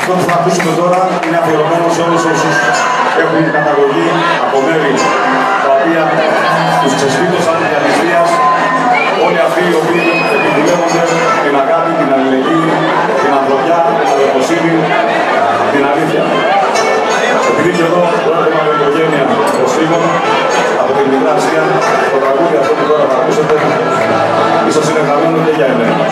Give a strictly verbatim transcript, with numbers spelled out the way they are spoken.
Αυτό που θα ακούσουμε τώρα είναι αφιερωμένο σε όλους όσους έχουν καταγωγή από μέρη τα οποία τους ξεσπίτωσαν τη αριστείας, όλοι αυτοί οι οποίοι επιβουλεύονται την αγάπη, την αλληλεγγύη, την ανθρωπιά, την αδερφοσύνη, την αλήθεια. Επειδή και εδώ προέρχομαι από την οικογένεια προσφύγων από την Μικρά Ασία, το τραγούδι αυτό που τώρα θα ακούσετε ίσως είναι γραμμένο και για εμένα.